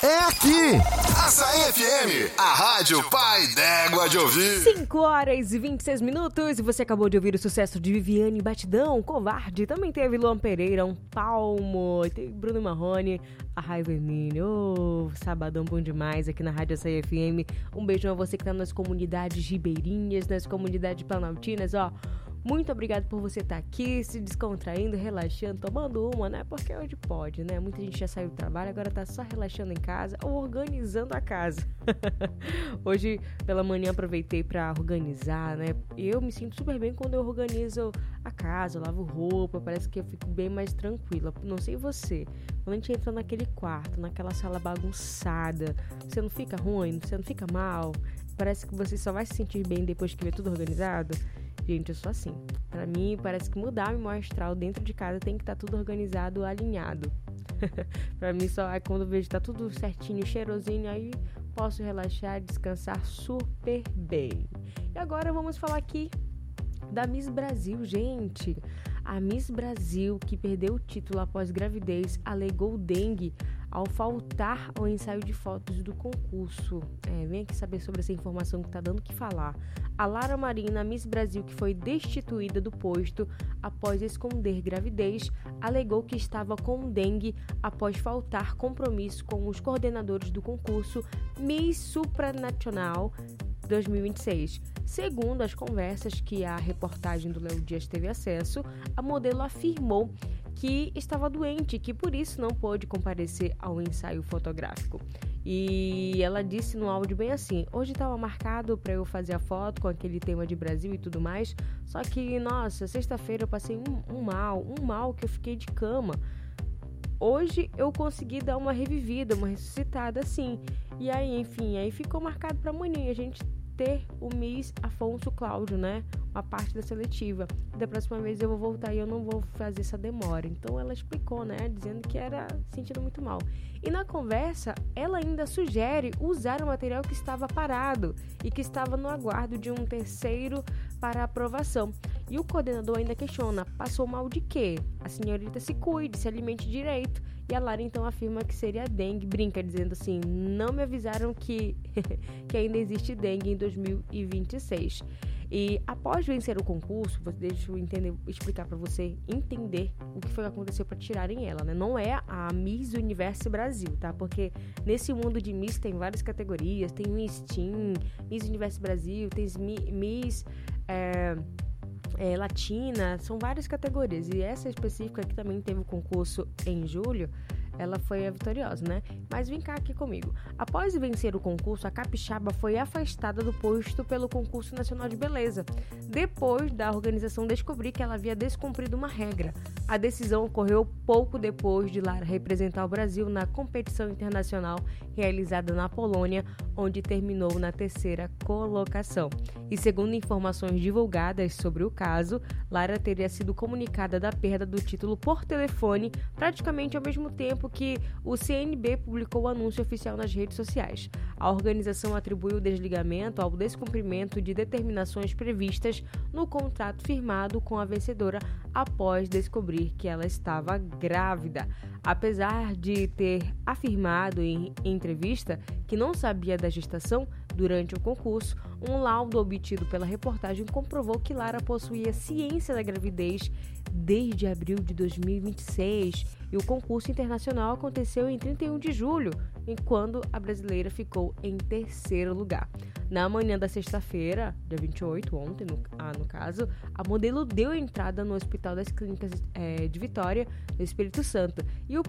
é aqui. Açaí FM, a rádio pai d'égua de ouvir. 5h26 e você acabou de ouvir o sucesso de Viviane Batidão, Covarde. Também teve Luan Pereira, Um Palmo, teve Bruno Marrone, A Raiva em Mim. Sabadão bom demais aqui na Rádio Açaí FM. Um beijão a você que tá nas comunidades ribeirinhas, nas comunidades planaltinas, Muito obrigado por você estar aqui, se descontraindo, relaxando, tomando uma, né? Porque hoje pode, né? Muita gente já saiu do trabalho, agora tá só relaxando em casa ou organizando a casa. Hoje, pela manhã, aproveitei pra organizar, né? Eu me sinto super bem quando eu organizo a casa, eu lavo roupa, parece que eu fico bem mais tranquila. Não sei você, quando a gente entra naquele quarto, naquela sala bagunçada, você não fica ruim, você não fica mal? Parece que você só vai se sentir bem depois que vê tudo organizado? Gente, eu sou assim. Pra mim, parece que mudar a memória astral dentro de casa tem que estar tudo organizado, alinhado. Pra mim, só quando eu vejo que tá tudo certinho, cheirosinho, aí posso relaxar, descansar super bem. E agora vamos falar aqui da Miss Brasil, gente. A Miss Brasil, que perdeu o título após gravidez, alegou dengue ao faltar ao ensaio de fotos do concurso. Vem aqui saber sobre essa informação que tá dando o que falar. A Lara Marina, Miss Brasil, que foi destituída do posto após esconder gravidez, alegou que estava com dengue após faltar compromisso com os coordenadores do concurso Miss Supranacional 2026. Segundo as conversas que a reportagem do Léo Dias teve acesso, a modelo afirmou que estava doente e que por isso não pôde comparecer ao ensaio fotográfico. E ela disse no áudio bem assim: hoje estava marcado para eu fazer a foto com aquele tema de Brasil e tudo mais, só que, nossa, sexta-feira eu passei um mal que eu fiquei de cama. Hoje eu consegui dar uma revivida, uma ressuscitada assim. E aí, enfim, aí ficou marcado para amanhã a gente ter o Miss Afonso Cláudio, né? Uma parte da seletiva. Da próxima vez eu vou voltar e eu não vou fazer essa demora. Então ela explicou, né? Dizendo que era sentindo muito mal. E na conversa, ela ainda sugere usar o material que estava parado e que estava no aguardo de um terceiro para aprovação. E o coordenador ainda questiona: passou mal de quê? A senhorita se cuide, se alimente direito. E a Lara então afirma que seria dengue, brinca dizendo assim: não me avisaram que ainda existe dengue em 2026. E após vencer o concurso, deixa eu explicar para você entender o que foi que aconteceu para tirarem ela, né? Não é a Miss Universo Brasil, tá? Porque nesse mundo de Miss tem várias categorias, tem Miss Teen, Miss Universo Brasil, tem Miss Latina, são várias categorias. E essa específica que também teve o concurso em julho, ela foi a vitoriosa, né? Mas vem cá aqui comigo. Após vencer o concurso, a capixaba foi afastada do posto pelo Concurso Nacional de Beleza, depois da organização descobrir que ela havia descumprido uma regra. A decisão ocorreu pouco depois de Lara representar o Brasil na competição internacional realizada na Polônia, onde terminou na 3ª colocação. E segundo informações divulgadas sobre o caso, Lara teria sido comunicada da perda do título por telefone praticamente ao mesmo tempo que o CNB publicou o anúncio oficial nas redes sociais. A organização atribuiu o desligamento ao descumprimento de determinações previstas no contrato firmado com a vencedora após descobrir que ela estava grávida. Apesar de ter afirmado em entrevista que não sabia da gestação durante o concurso, um laudo obtido pela reportagem comprovou que Lara possuía ciência da gravidez desde abril de 2026 e o concurso internacional aconteceu em 31 de julho, enquanto a brasileira ficou em 3º lugar. Na manhã da sexta-feira, dia 28, ontem no caso, a modelo deu entrada no Hospital das Clínicas de Vitória, no Espírito Santo, e o